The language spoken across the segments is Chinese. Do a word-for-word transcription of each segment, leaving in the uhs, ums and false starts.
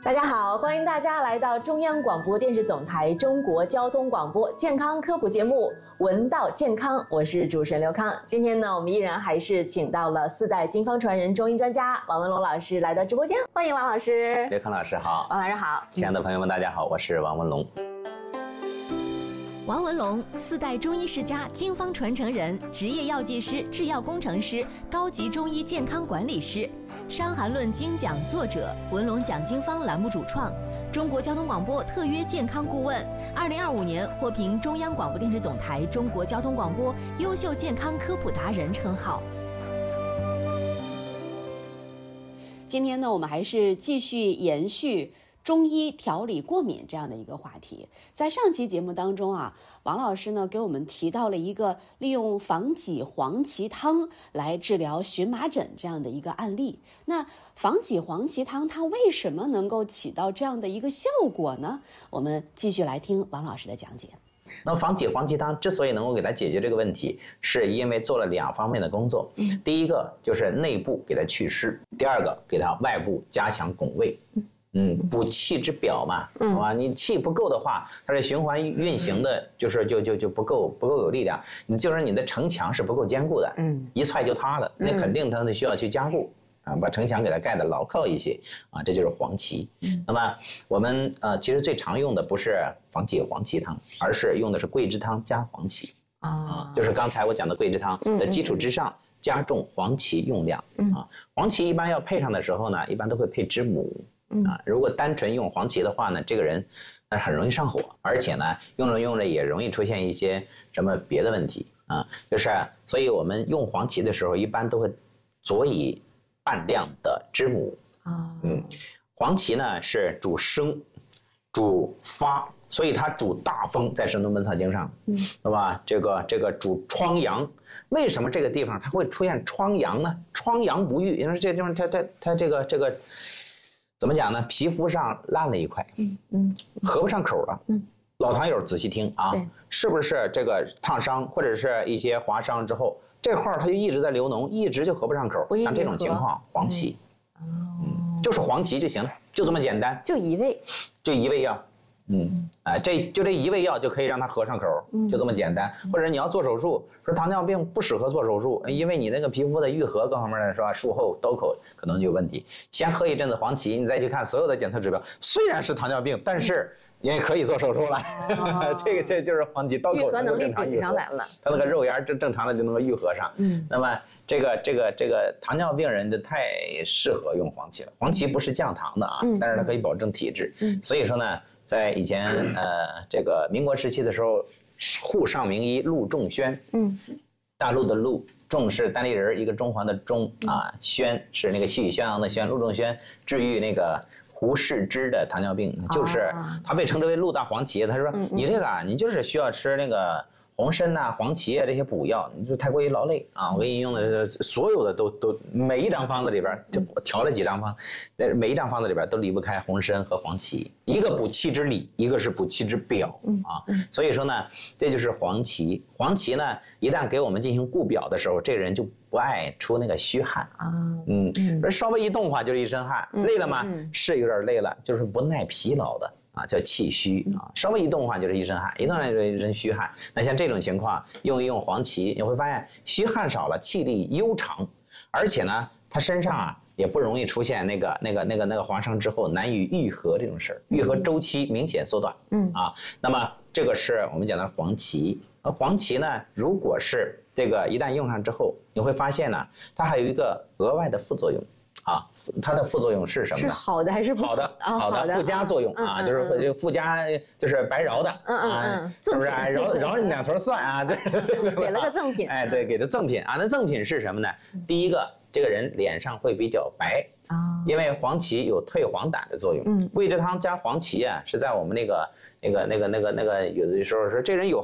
大家好，欢迎大家来到中央广播电视总台中国交通广播健康科普节目《闻道健康》，我是主持人刘康。今天呢，我们依然还是请到了四代经方传人中医专家王文龙老师来到直播间，欢迎王老师。 刘康老师好， 王老师好， 亲爱的朋友们，大家好，我是王文龙。 王文龙，四代中医世家，经方传承人，职业药剂师、制药工程师，高级中医健康管理师，《伤寒论》精讲作者，文龙讲经方栏目主创，中国交通广播特约健康顾问，二零二五年获评中央广播电视总台中国交通广播优秀健康科普达人称号。 今天呢，我们还是继续延续中医调理过敏这样的一个话题。在上期节目当中啊，王老师呢给我们提到了一个利用防己黄芪汤来治疗荨麻疹这样的一个案例。那防己黄芪汤它为什么能够起到这样的一个效果呢？我们继续来听王老师的讲解。 那防己黄芪汤之所以能够给它解决这个问题，是因为做了两方面的工作。嗯、第一个就是内部给它祛湿，第二个给它外部加强拱卫。嗯嗯，补气之表嘛，嗯，好吧，你气不够的话，它的循环运行的就是就就就不够不够有力量，你就是你的城墙是不够坚固的，嗯，一踹就塌了，那肯定它需要去加固啊，把城墙给它盖得牢靠一些啊，这就是黄芪。嗯，那么我们呃其实最常用的不是防己黄芪汤，而是用的是桂枝汤加黄芪啊，就是刚才我讲的桂枝汤的基础之上加重黄芪用量啊，黄芪一般要配上的时候呢，一般都会配知母。啊，如果单纯用黄芪的话呢，这个人很容易上火，而且呢，用着用着也容易出现一些什么别的问题啊。就是，所以我们用黄芪的时候，一般都会佐以半量的知母啊。嗯，黄芪呢是主生、主发，所以它主大风，在《神农本草经》上，嗯，对吧？这个这个主疮疡，为什么这个地方它会出现疮疡呢？疮疡不愈，因为这个地方它它它这个这个。怎么讲呢？皮肤上烂了一块，嗯嗯，合不上口了。嗯，老糖友仔细听啊，是不是这个烫伤或者是一些划伤之后，这块它就一直在流脓，一直就合不上口？像这种情况，黄芪，嗯，就是黄芪就行了，就这么简单， 就一味， 就一味药。嗯，哎，这就这一味药就可以让它合上口，就这么简单。或者你要做手术，说糖尿病不适合做手术，因为你那个皮肤的愈合各方面来说，术后刀口可能就有问题。先喝一阵子黄芪，你再去看所有的检测指标，虽然是糖尿病，但是也可以做手术了。哦、这个这就是黄芪刀口愈合能力顶上来了， 它那个肉芽正正常的就能够愈合上。嗯，那么这个这个这个糖尿病人就太适合用黄芪了。黄芪不是降糖的啊，嗯、但是它可以保证体质。嗯，所以说呢。在以前，呃，这个民国时期的时候，沪上名医陆仲宣，嗯，大陆的陆，仲是单立人一个中华的中啊，宣是那个细雨宣扬的宣，陆仲宣治愈那个胡适之的糖尿病，就是他被称之为陆大黄芪。他说你这个啊，你就是需要吃那个红参呐、黄芪啊这些补药，你就太过于劳累啊！我给你用的所有的都都每一张方子里边就调了几张方，但是每一张方子里边都离不开红参和黄芪，一个补气之理，一个是补气之表啊。所以说呢，这就是黄芪。黄芪呢，一旦给我们进行固表的时候，这个人就不爱出那个虚汗啊。嗯，稍微一动的话就是一身汗，累了吗？是有点累了，就是不耐疲劳的。啊，叫气虚啊，稍微一动的话就是一身汗，一动就是一身虚汗。那像这种情况，用一用黄芪，你会发现虚汗少了，气力悠长，而且呢，他身上啊也不容易出现那个那个那个那个划伤之后难以愈合这种事儿，愈合周期明显缩短。嗯啊，那么这个是我们讲的黄芪。而黄芪呢，如果是这个一旦用上之后，你会发现呢，它还有一个额外的副作用。啊，它的副作用是什么？ 是好的还是不好的？好的附加作用啊，就是附加就是白饶的，嗯嗯嗯，是不是？饶饶你两头蒜啊，这给了个赠品。 哎，对，给的赠品啊，那赠品是什么呢？第一个，这个人脸上会比较白啊，因为黄芪有退黄疸的作用。嗯，桂枝汤加黄芪啊，是在我们那个那个那个那个那个有的时候说这人有汗，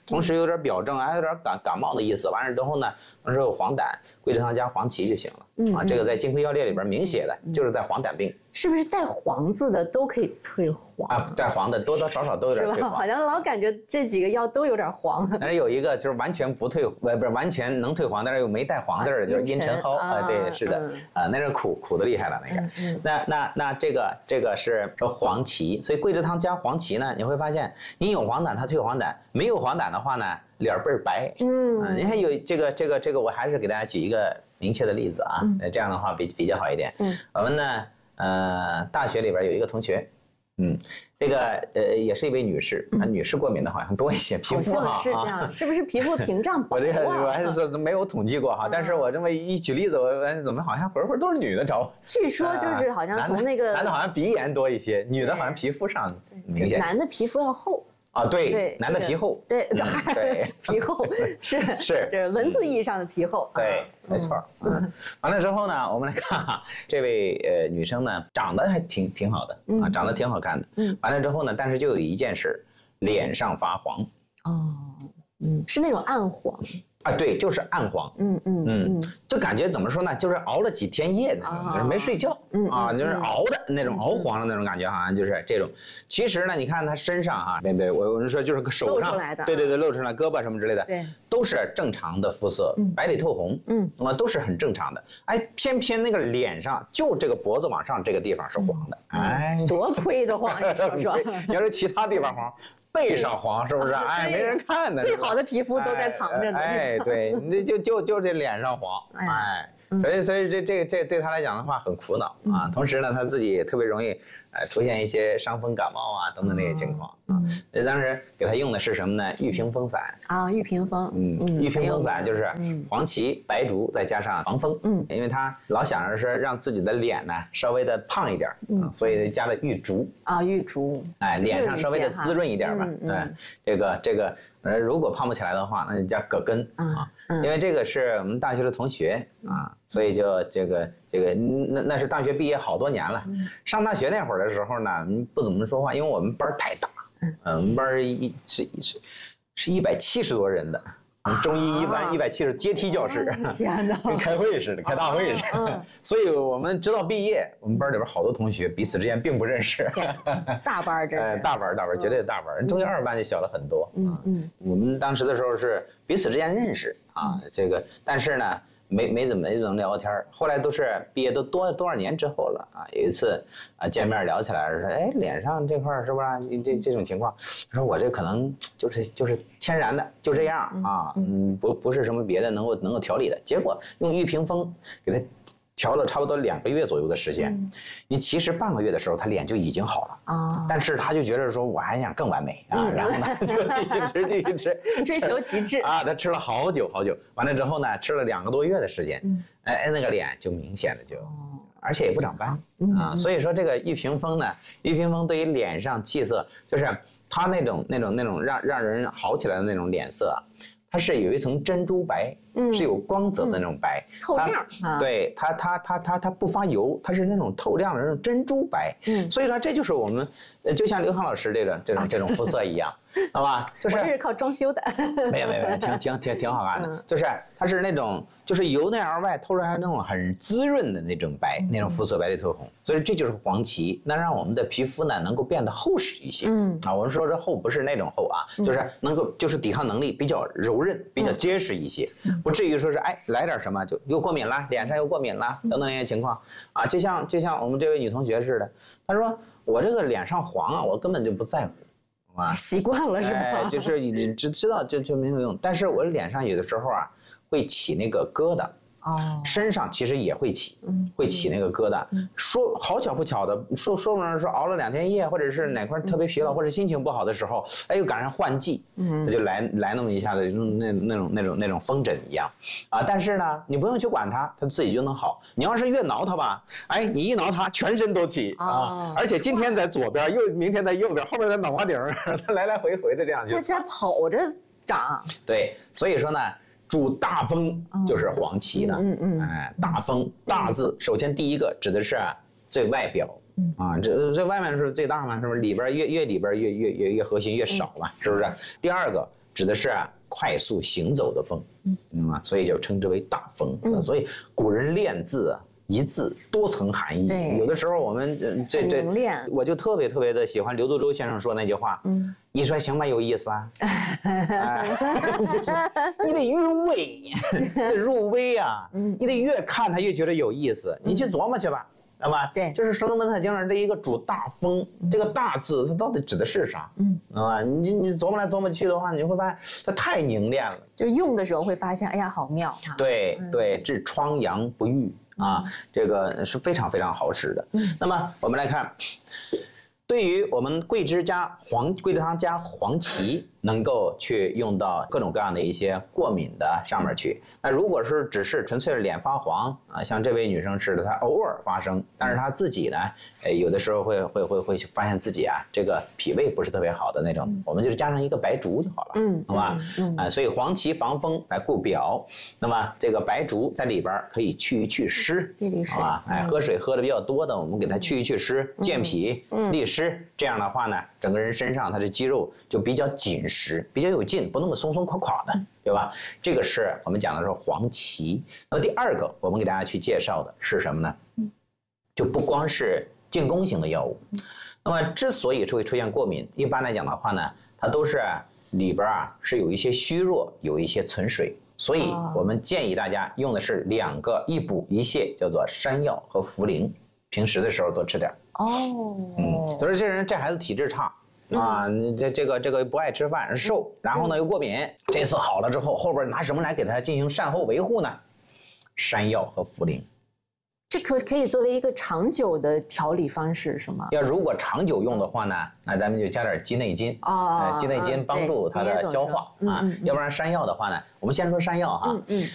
同时有点表症，还有点感感冒的意思。完了之后呢，同时有黄疸，桂枝汤加黄芪就行了。嗯啊，这个在金匮要略里边明写的，就是在黄疸病。 是不是带黄字的都可以退黄啊？带黄的多多少少都有点退黄， 好像老感觉这几个药都有点黄。 但是有一个就是完全不退，不不是完全能退黄，但是又没带黄字的，就是茵陈蒿啊。对，是的，啊，那是苦苦的厉害了那个。那那那这个这个是说黄芪，所以桂枝汤加黄芪呢，你会发现你有黄疸它退黄疸，没有黄疸的话呢，脸倍儿白。嗯，你看有这个这个这个，我还是给大家举一个明确的例子啊，这样的话比比较好一点。嗯，我们呢。呃，大学里边有一个同学，嗯，这个呃也是一位女士，啊，女士过敏的好像多一些，皮肤好像是这样，是不是皮肤屏障薄？ 我这个我还是没有统计过哈，但是我这么一举例子，我怎么好像会会都是女的找我？ 据说就是好像从那个男的好像鼻炎多一些，女的好像皮肤上明显， 男的皮肤要厚。 啊，对，男的皮厚， 对，对，皮厚是是， 这文字意义上的皮厚， 对，没错。嗯，完了之后呢，我们来看哈，这位呃女生呢，长得还挺挺好的啊，长得挺好看的。嗯，完了之后呢，但是就有一件事，脸上发黄。哦， 嗯，是那种暗黄。 啊，对，就是暗黄，嗯嗯嗯，就感觉怎么说呢，就是熬了几天夜那种，就是没睡觉，啊，就是熬的那种熬黄的那种感觉，好像就是这种。其实呢，你看他身上哈，对对，我我是说就是个手上，对对对，露出来胳膊什么之类的，对，都是正常的肤色，白里透红，嗯，啊，都是很正常的。哎，偏偏那个脸上就这个脖子往上这个地方是黄的，哎， 多亏得慌，你说说， 要是其他地方黄。背上黄是不是？哎，没人看呢。 最好的皮肤都在藏着呢。 哎，对，你就就就这脸上黄，哎，所以所以这这这对他来讲的话很苦恼啊。同时呢，他自己也特别容易呃出现一些伤风感冒啊等等那些情况啊。所以当时给他用的是什么呢？玉屏风散啊，玉屏风， 嗯，玉屏风散就是黄芪、白术再加上防风，嗯，因为他老想着是让自己的脸呢稍微的胖一点，嗯，所以加了玉竹啊，玉竹， 哎，脸上稍微的滋润一点吧，对，这个这个呃，如果胖不起来的话，那就加葛根啊，因为这个是我们大学的同学啊，所以就这个这个那那是大学毕业好多年了，上大学那会儿的时候呢，不怎么说话，因为我们班太大。嗯，我们班一是是是一百七十多人的，中医一班一百七十阶梯教室， 天哪， 跟开会似的，开大会似的。所以我们直到毕业，我们班里边好多同学彼此之间并不认识。 大班这是， 大班大班绝对大班，中学二班就小了很多。嗯嗯，我们当时的时候是彼此之间认识啊，这个但是呢。没没怎么没怎么聊天，后来都是毕业都多多少年之后了啊。有一次啊见面聊起来说，哎，脸上这块是不是你这这种情况？他说我这可能就是就是天然的，就这样啊，嗯，不不是什么别的能够能够调理的。结果用玉屏风给他调了差不多两个月左右的时间，你其实半个月的时候他脸就已经好了啊，但是他就觉得说我还想更完美啊，然后呢就继续吃继续吃， 追求极致啊，他吃了好久好久，完了之后呢吃了两个多月的时间，哎那个脸就明显的就，而且也不长斑啊，所以说这个玉屏风呢，玉屏风对于脸上气色就是它那种那种那种让让人好起来的那种脸色啊。它是有一层珍珠白，嗯，是有光泽的那种白， 透亮啊。对它，它它它它不发油，它是那种透亮的那种珍珠白。嗯，所以说这就是我们，就像刘航老师这种这种这种肤色一样，好吧？就是我这是靠装修的。 没有没有没有，挺挺挺挺好看的，就是它是那种就是由内而外透出来那种很滋润的那种白，那种肤色白里透红。所以这就是黄芪，那让我们的皮肤呢能够变得厚实一些。嗯啊，我们说这厚不是那种厚啊，就是能够就是抵抗能力比较柔。韧比较结实一些，不至于说是哎来点什么就又过敏了，脸上又过敏了等等那些情况啊，就像就像我们这位女同学似的，她说我这个脸上黄啊，我根本就不在乎，啊， 习惯了是吧？ 哎，就是你只知道就就没有用，但是我脸上有的时候啊会起那个疙瘩。哦，身上其实也会起，会起那个疙瘩。说好巧不巧的，说说不上说熬了两天夜，或者是哪块特别疲劳，或者心情不好的时候，哎，又赶上换季，嗯，那就来来那么一下子，那那种那种那种风疹一样，啊，但是呢，你不用去管它，它自己就能好。你要是越挠它吧，哎，你一挠它，全身都起啊，而且今天在左边，又明天在右边，后面在脑瓜顶，它来来回回的这样就。 这这跑着长。 对，所以说呢。主大风就是黄芪的，嗯嗯，哎，大风大字，首先第一个指的是最外表，嗯啊，这这外面是最大嘛，是不是？里边越越里边越越越越核心越少嘛，是不是？第二个指的是啊快速行走的风，嗯啊，所以就称之为大风。嗯，所以古人练字啊。一字多层含义，有的时候我们呃这这，我就特别特别的喜欢刘祖洲先生说那句话，嗯，你说行吧有意思啊，哎、你得入微，入微啊，你得越看他越觉得有意思，你去琢磨去吧，对吧？ 对， 就是《神农本草经》上这一个主大风，这个大字它到底指的是啥？嗯，啊，你你琢磨来琢磨去的话，你会发现它太凝练了， 就用的时候会发现，哎呀，好妙哈。 对对，治疮疡不愈。啊，这个是非常非常好使的。嗯，那么我们来看，对于我们桂枝加黄桂枝汤加黄芪，能够去用到各种各样的一些过敏的上面去。那如果是只是纯粹是脸发黄啊，像这位女生是的，她偶尔发生，但是她自己呢，呃，有的时候会会会会发现自己啊，这个脾胃不是特别好的那种，我们就是加上一个白术就好了，嗯，好吧？嗯啊，所以黄芪防风来固表，那么这个白术在里边可以去一去湿，好吧？哎，喝水喝的比较多的，我们给它去一去湿，健脾、利湿，这样的话呢，整个人身上它的肌肉就比较紧实，比较有劲，不那么松松垮垮的，对吧？这个是我们讲的是黄芪。那么第二个，我们给大家去介绍的是什么呢？就不光是进攻型的药物。那么之所以会出现过敏，一般来讲的话呢，它都是里边啊是有一些虚弱，有一些存水。所以我们建议大家用的是两个一补一泻，叫做山药和茯苓。平时的时候多吃点。哦，嗯，都是这人这孩子体质差。啊，你这这个这个不爱吃饭，瘦，然后呢又过敏，这次好了之后，后边拿什么来给他进行善后维护呢？山药和茯苓。 这可可以作为一个长久的调理方式，是吗？ 要如果长久用的话呢，那咱们就加点鸡内金啊，鸡内金帮助它的消化啊。要不然山药的话呢，我们先说山药哈，嗯嗯，